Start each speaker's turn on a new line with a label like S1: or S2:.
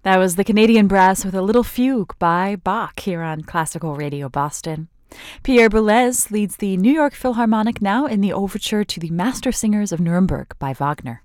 S1: That was the Canadian Brass with a little fugue by Bach here on Classical Radio Boston. Pierre Boulez leads the New York Philharmonic now in the overture to the Master Singers of Nuremberg by Wagner.